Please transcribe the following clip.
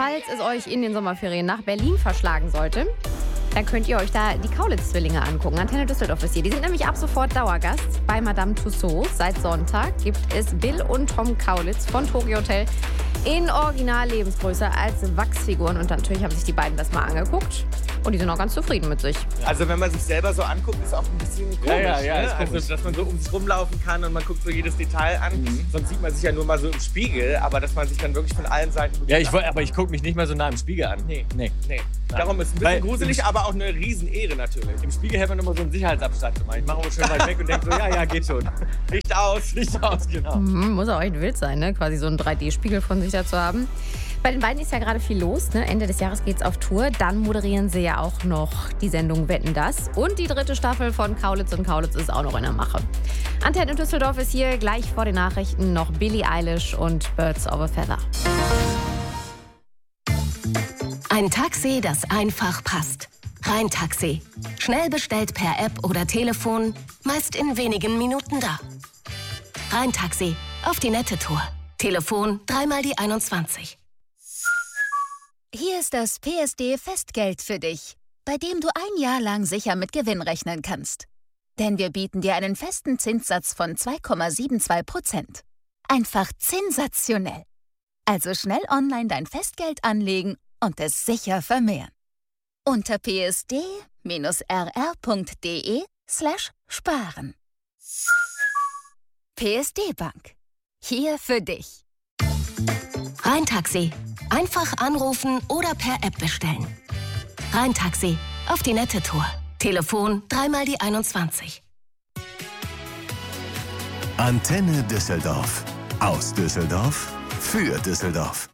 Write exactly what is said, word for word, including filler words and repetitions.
Falls es euch in den Sommerferien nach Berlin verschlagen sollte, dann könnt ihr euch da die Kaulitz-Zwillinge angucken. Antenne Düsseldorf ist hier. Die sind nämlich ab sofort Dauergast bei Madame Tussauds. Seit Sonntag gibt es Bill und Tom Kaulitz von Tokyo Hotel in Original-Lebensgröße als Wachsfiguren. Und natürlich haben sich die beiden das mal angeguckt. Und die sind auch ganz zufrieden mit sich. Also wenn man sich selber so anguckt, ist auch ein bisschen komisch. Ja, ja, ja, ne? ist komisch. Also dass man so um sich rumlaufen kann und man guckt so jedes Detail an. Mhm. Sonst sieht man sich ja nur mal so im Spiegel. Aber dass man sich dann wirklich von allen Seiten... Ja, ich, aber ich gucke mich nicht mal so nah im Spiegel an. Nee. Nee. nee. Darum ist es ein bisschen Weil, gruselig, aber auch eine Riesenehre natürlich. Im Spiegel hält man immer so einen Sicherheitsabstand. Ich mache aber schön weit weg und denke so, ja, ja, geht schon. Licht aus. Licht aus, genau. Mhm, muss auch echt wild sein, ne? Quasi so einen drei D-Spiegel von sich da zu haben. Bei den beiden ist ja gerade viel los. Ne? Ende des Jahres geht's auf Tour. Dann moderieren sie ja auch noch die Sendung Wetten, dass. Und die dritte Staffel von Kaulitz und Kaulitz ist auch noch in der Mache. Antenne Düsseldorf ist hier. Gleich vor den Nachrichten noch Billie Eilish und Birds of a Feather. Ein Taxi, das einfach passt. Rhein-Taxi. Schnell bestellt per App oder Telefon, meist in wenigen Minuten da. Rhein-Taxi. Auf die nette Tour. Telefon dreimal die einundzwanzig. Hier ist das P S D-Festgeld für dich, bei dem du ein Jahr lang sicher mit Gewinn rechnen kannst. Denn wir bieten dir einen festen Zinssatz von zwei Komma zweiundsiebzig Prozent. Einfach sensationell. Also schnell online dein Festgeld anlegen und es sicher vermehren. Unter psd-rr.de slash sparen. P S D Bank. Hier für dich. Rhein-Taxi. Einfach anrufen oder per App bestellen. Rhein-Taxi. Auf die nette Tour. Telefon dreimal die einundzwanzig. Antenne Düsseldorf. Aus Düsseldorf für Düsseldorf.